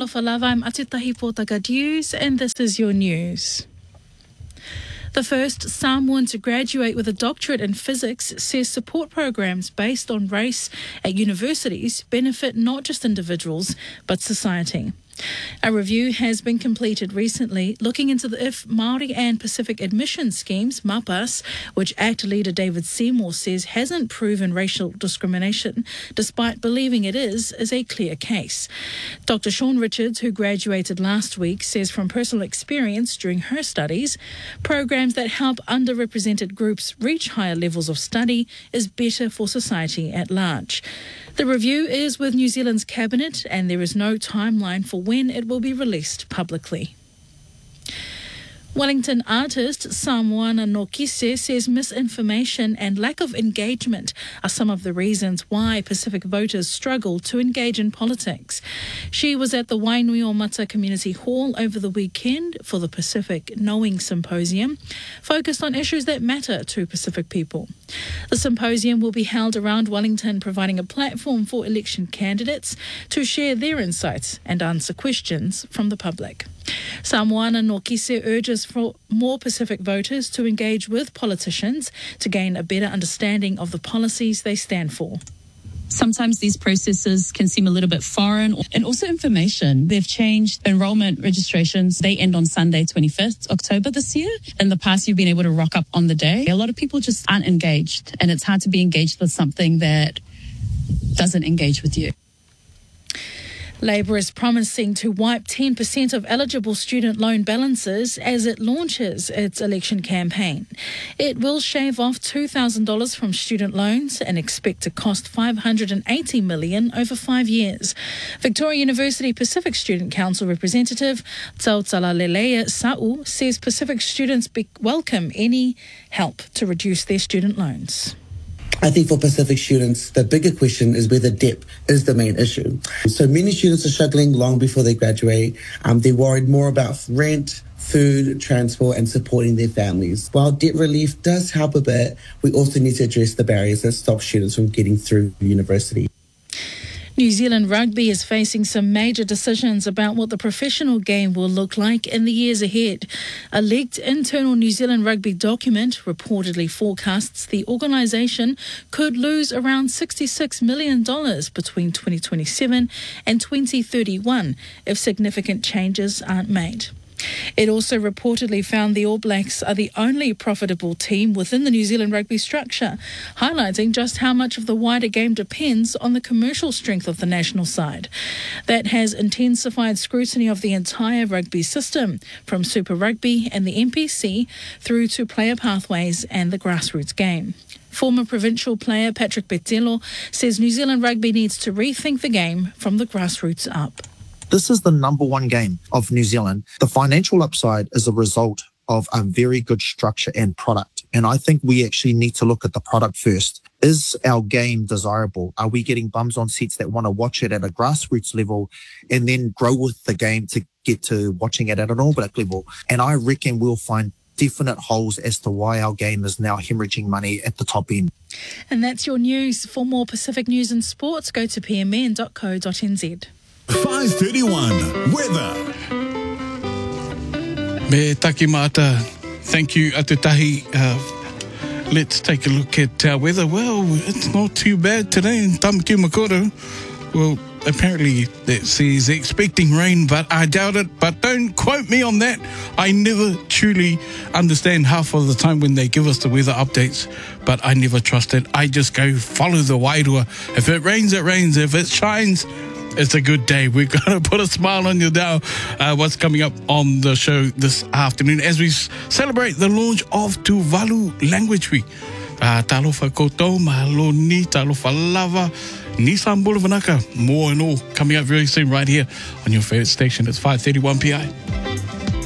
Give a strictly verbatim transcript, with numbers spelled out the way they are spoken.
Talofa lava, I'm Atutahi Portagadews, and this is your news. The first Samoan to graduate with a doctorate in physics says support programs based on race at universities benefit not just individuals, but society. A review has been completed recently looking into the if Māori and Pacific admission schemes, MAPAS, which ACT leader David Seymour says hasn't proven racial discrimination, despite believing it is, is a clear case. Doctor Sean Richards, who graduated last week, says from personal experience during her studies, programs that help underrepresented groups reach higher levels of study is better for society at large. The review is with New Zealand's Cabinet and there is no timeline for when it will be released publicly. Wellington artist Samoana Nokise says misinformation and lack of engagement are some of the reasons why Pacific voters struggle to engage in politics. She was at the Wainuiomata Community Hall over the weekend for the Pacific Knowing Symposium, focused on issues that matter to Pacific people. The symposium will be held around Wellington, providing a platform for election candidates to share their insights and answer questions from the public. Samoana Nokise urges for more Pacific voters to engage with politicians to gain a better understanding of the policies they stand for. Sometimes these processes can seem a little bit foreign, and also information. They've changed enrollment registrations. They end on Sunday, twenty-fifth October this year. In the past, you've been able to rock up on the day. A lot of people just aren't engaged, and it's hard to be engaged with something that doesn't engage with you. Labour is promising to wipe ten percent of eligible student loan balances as it launches its election campaign. It will shave off two thousand dollars from student loans and expect to cost five hundred eighty million dollars over five years. Victoria University Pacific Student Council representative Tautalelelea Sa'u says Pacific students be- welcome any help to reduce their student loans. I think for Pacific students, the bigger question is whether debt is the main issue. So many students are struggling long before they graduate. Um, they're worried more about rent, food, transport, and supporting their families. While debt relief does help a bit, we also need to address the barriers that stop students from getting through university. New Zealand Rugby is facing some major decisions about what the professional game will look like in the years ahead. A leaked internal New Zealand Rugby document reportedly forecasts the organisation could lose around sixty-six million dollars between twenty twenty-seven and twenty thirty-one if significant changes aren't made. It also reportedly found the All Blacks are the only profitable team within the New Zealand rugby structure, highlighting just how much of the wider game depends on the commercial strength of the national side. That has intensified scrutiny of the entire rugby system, from Super Rugby and the N P C through to player pathways and the grassroots game. Former provincial player Patrick Petelo says New Zealand rugby needs to rethink the game from the grassroots up. This is the number one game of New Zealand. The financial upside is a result of a very good structure and product. And I think we actually need to look at the product first. Is our game desirable? Are we getting bums on seats that want to watch it at a grassroots level and then grow with the game to get to watching it at an All Black level? And I reckon we'll find definite holes as to why our game is now hemorrhaging money at the top end. And that's your news. For more Pacific news and sports, go to p m n dot co dot n z. five thirty-one weather. Me taki mata. Thank you, Atutahi. Uh, let's take a look at our weather. Well, it's not too bad today in Tamaki Makaurau. Well, apparently that says expecting rain, but I doubt it. But don't quote me on that. I never truly understand half of the time when they give us the weather updates, but I never trust it. I just go follow the wairua. If it rains, it rains. If it shines, it's a good day. We're going to put a smile on your brow. Uh, what's coming up on the show this afternoon as we s- celebrate the launch of Tuvalu Language Week. Uh, talofa koutou, mahalo ni, talofa lava, Nissan Boulevard, more and all coming up very soon right here on your favourite station. It's five thirty-one P I.